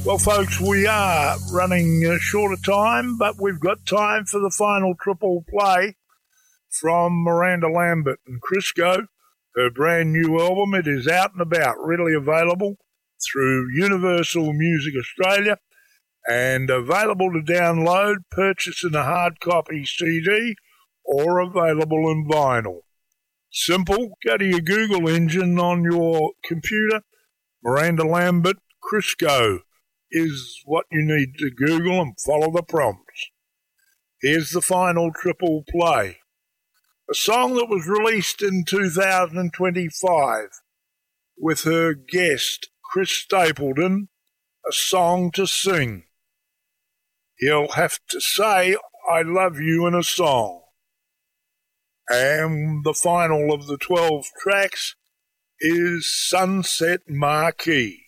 Well, folks, we are running short of time, but we've got time for the final triple play from Miranda Lambert and Crisco. Her brand new album, it is out and about, readily available through Universal Music Australia and available to download, purchase in a hard copy CD or available in vinyl. Simple, go to your Google engine on your computer. Miranda Lambert, Crisco is what you need to Google and follow the prompts. Here's the final triple play. A song that was released in 2025 with her guest, Chris Stapleton, A Song to Sing. He'll have to say, I love you in a song. And the final of the 12 tracks is Sunset Marquee.